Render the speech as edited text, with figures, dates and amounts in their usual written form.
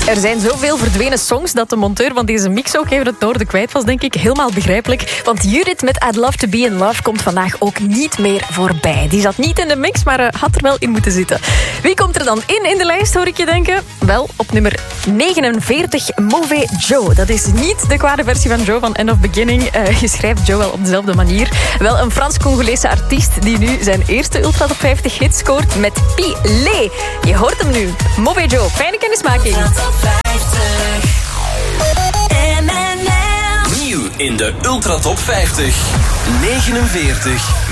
Er zijn zoveel verdwenen songs dat de monteur van deze mix ook even het noorden kwijt was, denk ik. Helemaal begrijpelijk. Want Judith met I'd Love to Be in Love komt vandaag ook niet meer voorbij. Die zat niet in de mix, maar had er wel in moeten zitten. Wie komt er dan in de lijst, hoor ik je denken? Wel, op nummer 49, Mauvais Joe. Dat is niet de kwade versie van Joe van End of Beginning. Je schrijft Joe wel op dezelfde manier. Wel een Frans-Congolese artiest die nu zijn eerste Ultra Top 50 hit scoort met Pilé. Je hoort hem nu. Mauvais Joe, fijne kennismaking. Nieuw in de Ultra Top 50. 49.